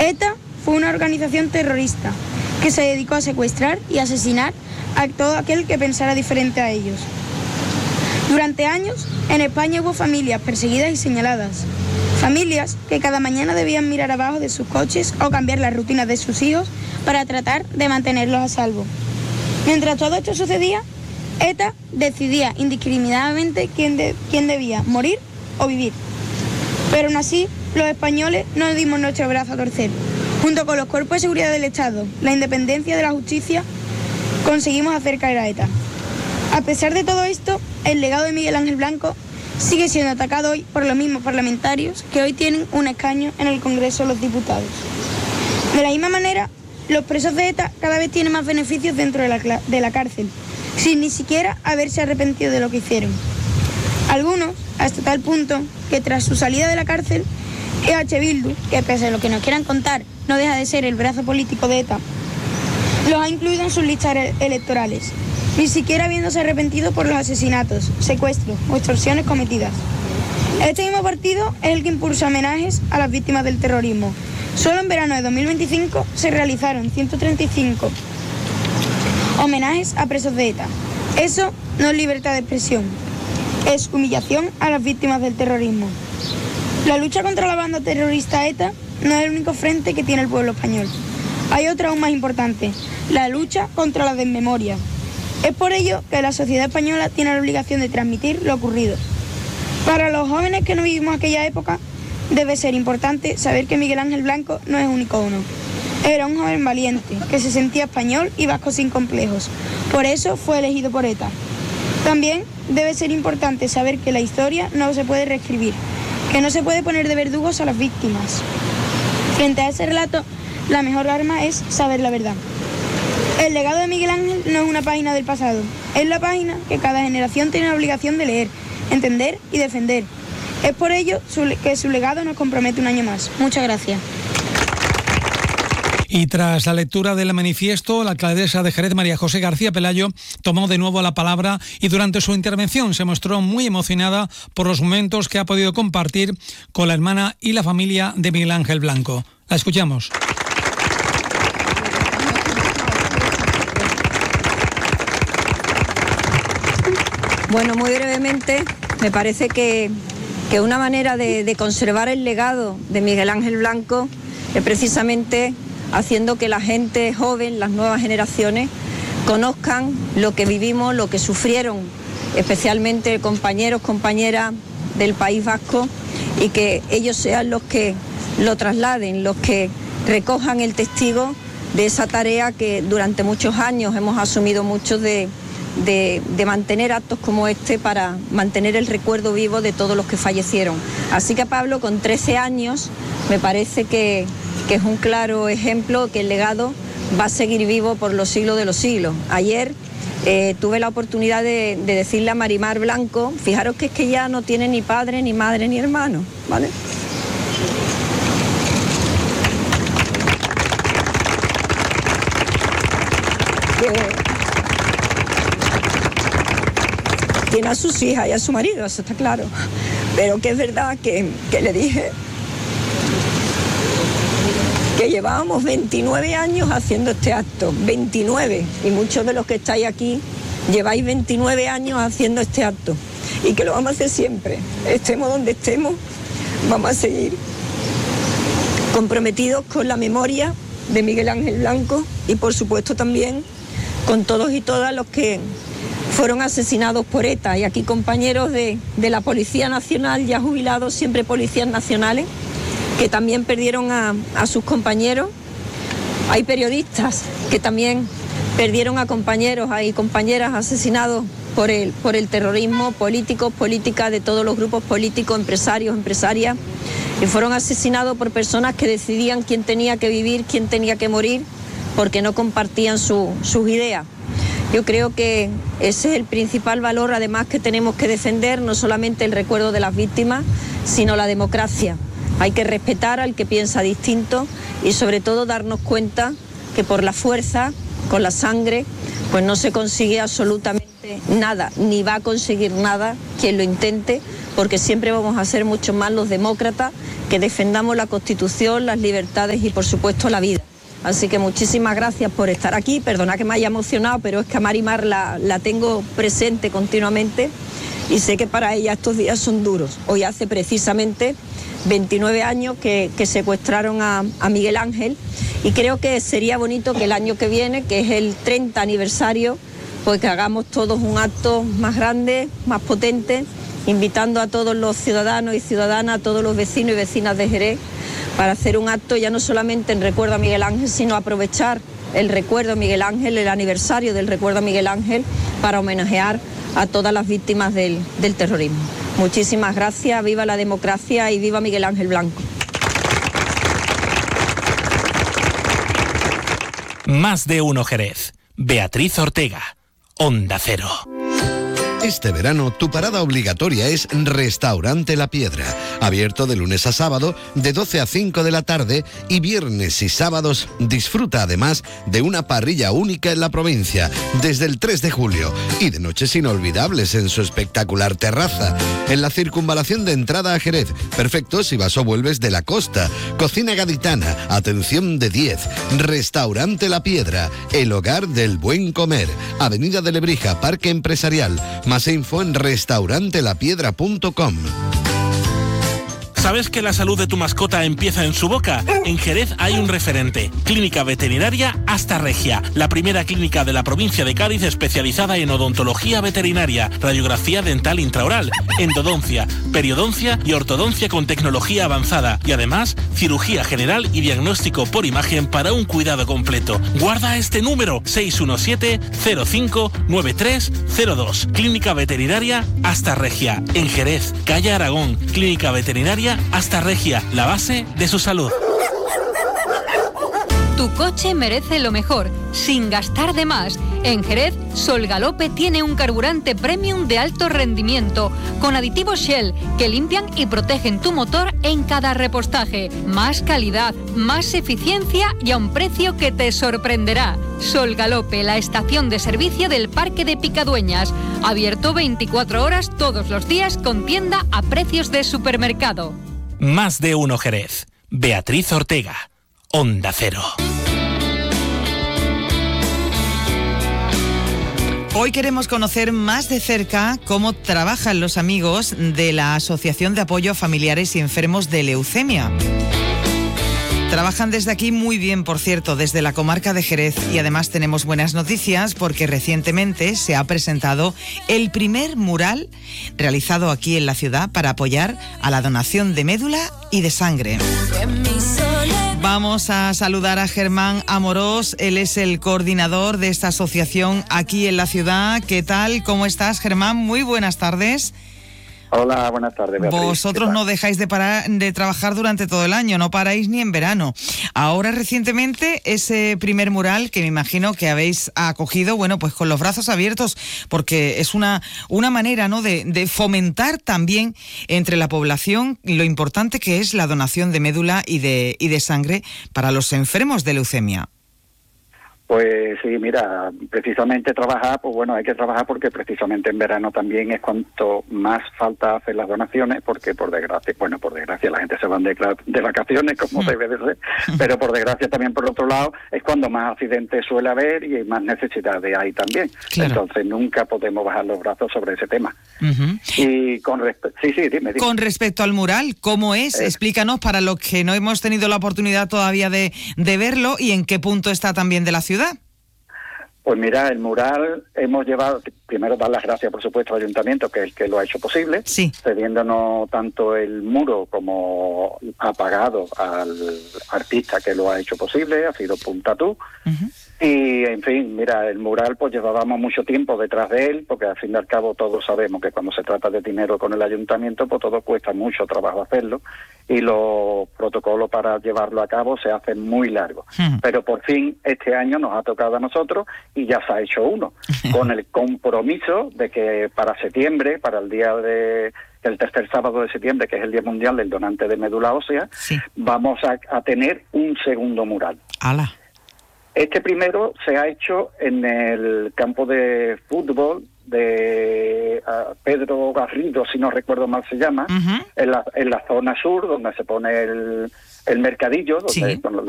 ETA fue una organización terrorista que se dedicó a secuestrar y asesinar a todo aquel que pensara diferente a ellos. Durante años, en España hubo familias perseguidas y señaladas. Familias que cada mañana debían mirar abajo de sus coches o cambiar las rutinas de sus hijos para tratar de mantenerlos a salvo. Mientras todo esto sucedía, ETA decidía indiscriminadamente quién debía morir o vivir. Pero aún así, los españoles no dimos nuestro brazo a torcer. Junto con los cuerpos de seguridad del Estado, la independencia de la justicia, conseguimos hacer caer a ETA. A pesar de todo esto, el legado de Miguel Ángel Blanco sigue siendo atacado hoy por los mismos parlamentarios que hoy tienen un escaño en el Congreso de los Diputados. De la misma manera, los presos de ETA cada vez tienen más beneficios dentro de la cárcel, sin ni siquiera haberse arrepentido de lo que hicieron. Algunos, hasta tal punto que tras su salida de la cárcel, EH Bildu, que pese a lo que nos quieran contar, no deja de ser el brazo político de ETA, los ha incluido en sus listas electorales, ni siquiera habiéndose arrepentido por los asesinatos, secuestros o extorsiones cometidas. Este mismo partido es el que impulsa homenajes a las víctimas del terrorismo. Solo en verano de 2025 se realizaron 135 homenajes a presos de ETA. Eso no es libertad de expresión, es humillación a las víctimas del terrorismo. La lucha contra la banda terrorista ETA no es el único frente que tiene el pueblo español. Hay otra aún más importante, la lucha contra la desmemoria. Es por ello que la sociedad española tiene la obligación de transmitir lo ocurrido. Para los jóvenes que no vivimos aquella época, debe ser importante saber que Miguel Ángel Blanco no es un icono. Era un joven valiente, que se sentía español y vasco sin complejos. Por eso fue elegido por ETA. También debe ser importante saber que la historia no se puede reescribir, que no se puede poner de verdugos a las víctimas. Frente a ese relato, la mejor arma es saber la verdad. El legado de Miguel Ángel no es una página del pasado, es la página que cada generación tiene la obligación de leer, entender y defender. Es por ello que su legado nos compromete un año más. Muchas gracias. Y tras la lectura del manifiesto, la alcaldesa de Jerez, María José García Pelayo, tomó de nuevo la palabra y durante su intervención se mostró muy emocionada por los momentos que ha podido compartir con la hermana y la familia de Miguel Ángel Blanco. La escuchamos. Bueno, muy brevemente, me parece que una manera de conservar el legado de Miguel Ángel Blanco es precisamente haciendo que la gente joven, las nuevas generaciones, conozcan lo que vivimos, lo que sufrieron, especialmente compañeros, compañeras del País Vasco, y que ellos sean los que lo trasladen, los que recojan el testigo de esa tarea que durante muchos años hemos asumido muchos de mantener actos como este para mantener el recuerdo vivo de todos los que fallecieron. Así que Pablo, con 13 años, me parece que es un claro ejemplo que el legado va a seguir vivo por los siglos de los siglos. Ayer tuve la oportunidad de decirle a Marimar Blanco, fijaros que es que ya no tiene ni padre, ni madre, ni hermano, ¿vale? Tiene a sus hijas y a su marido, eso está claro. Pero que es verdad que le dije que llevábamos 29 años haciendo este acto, 29, y muchos de los que estáis aquí lleváis 29 años haciendo este acto, y que lo vamos a hacer siempre, estemos donde estemos, vamos a seguir comprometidos con la memoria de Miguel Ángel Blanco y por supuesto también con todos y todas los que fueron asesinados por ETA. Y aquí compañeros de la Policía Nacional, ya jubilados, siempre policías nacionales, que también perdieron a sus compañeros. Hay periodistas que también perdieron a compañeros y compañeras asesinados por el terrorismo, políticos, políticas de todos los grupos políticos, empresarios, empresarias, y fueron asesinados por personas que decidían quién tenía que vivir, quién tenía que morir, porque no compartían sus ideas. Yo creo que ese es el principal valor, además, que tenemos que defender, no solamente el recuerdo de las víctimas, sino la democracia. Hay que respetar al que piensa distinto y sobre todo darnos cuenta que por la fuerza, con la sangre, pues no se consigue absolutamente nada, ni va a conseguir nada quien lo intente, porque siempre vamos a ser mucho más los demócratas que defendamos la Constitución, las libertades y por supuesto la vida. Así que muchísimas gracias por estar aquí. Perdona que me haya emocionado, pero es que a Mari Mar la tengo presente continuamente y sé que para ella estos días son duros. Hoy hace precisamente 29 años que secuestraron a Miguel Ángel, y creo que sería bonito que el año que viene, que es el 30 aniversario, pues que hagamos todos un acto más grande, más potente, invitando a todos los ciudadanos y ciudadanas, a todos los vecinos y vecinas de Jerez, para hacer un acto ya no solamente en recuerdo a Miguel Ángel, sino aprovechar el recuerdo a Miguel Ángel, el aniversario del recuerdo a Miguel Ángel, para homenajear a todas las víctimas del terrorismo. Muchísimas gracias, viva la democracia y viva Miguel Ángel Blanco. Más de uno Jerez. Beatriz Ortega, Onda Cero. Este verano, tu parada obligatoria es Restaurante La Piedra, abierto de lunes a sábado de 12 a 5 de la tarde y viernes y sábados disfruta además de una parrilla única en la provincia desde el 3 de julio y de noches inolvidables en su espectacular terraza. En la circunvalación de entrada a Jerez, perfecto si vas o vuelves de la costa. Cocina gaditana, atención de 10. Restaurante La Piedra, el hogar del buen comer. Avenida de Lebrija, Parque Empresarial. Más info en restaurantelapedra.com. ¿Sabes que la salud de tu mascota empieza en su boca? En Jerez hay un referente, Clínica Veterinaria Hasta Regia, la primera clínica de la provincia de Cádiz especializada en odontología veterinaria, radiografía dental intraoral, endodoncia, periodoncia y ortodoncia con tecnología avanzada y además cirugía general y diagnóstico por imagen para un cuidado completo. Guarda este número, 617-059302. Clínica Veterinaria Hasta Regia, en Jerez, calle Aragón. Clínica Veterinaria Hasta Regia, la base de su salud. Tu coche merece lo mejor, sin gastar de más. En Jerez, Sol Galope tiene un carburante premium de alto rendimiento, con aditivos Shell que limpian y protegen tu motor en cada repostaje. Más calidad, más eficiencia y a un precio que te sorprenderá. Sol Galope, la estación de servicio del Parque de Picadueñas. Abierto 24 horas todos los días con tienda a precios de supermercado. Más de uno Jerez. Beatriz Ortega, Onda Cero. Hoy queremos conocer más de cerca cómo trabajan los amigos de la Asociación de Apoyo a Familiares y Enfermos de Leucemia. Trabajan desde aquí muy bien, por cierto, desde la comarca de Jerez, y además tenemos buenas noticias porque recientemente se ha presentado el primer mural realizado aquí en la ciudad para apoyar a la donación de médula y de sangre. Vamos a saludar a Germán Amorós, él es el coordinador de esta asociación aquí en la ciudad. ¿Qué tal? ¿Cómo estás, Germán? Muy buenas tardes. Hola, buenas tardes, Beatriz. Vosotros no dejáis de trabajar durante todo el año, no paráis ni en verano. Ahora recientemente ese primer mural que me imagino que habéis acogido, bueno, pues con los brazos abiertos, porque es una manera, ¿no?, de fomentar también entre la población lo importante que es la donación de médula y de sangre para los enfermos de leucemia. Pues sí, mira, precisamente trabajar, pues bueno, hay que trabajar porque precisamente en verano también es cuanto más falta hacer las donaciones, porque por desgracia la gente se van de vacaciones, como debe de ser, pero por desgracia también por otro lado es cuando más accidentes suele haber y más necesidades hay también. Claro. Entonces nunca podemos bajar los brazos sobre ese tema. Uh-huh. Y dime. Con respecto al mural, ¿cómo es? Explícanos para los que no hemos tenido la oportunidad todavía de verlo y en qué punto está también de la ciudad. Pues mira, el mural hemos llevado, primero dar las gracias por supuesto al ayuntamiento, que es el que lo ha hecho posible, sí, cediéndonos tanto el muro como ha pagado al artista que lo ha hecho posible, ha sido Puntatú. Uh-huh. Y en fin, mira, el mural pues llevábamos mucho tiempo detrás de él, porque al fin y al cabo todos sabemos que cuando se trata de dinero con el ayuntamiento pues todo cuesta mucho trabajo hacerlo y los protocolos para llevarlo a cabo se hacen muy largos. Pero por fin este año nos ha tocado a nosotros y ya se ha hecho uno, con el compromiso de que para septiembre, para el día de el tercer sábado de septiembre, que es el Día Mundial del Donante de Médula Ósea, sí, vamos a tener un segundo mural. ¡Hala! Este primero se ha hecho en el campo de fútbol de Pedro Garrido, si no recuerdo mal se llama, en la zona sur, donde se pone el mercadillo, donde,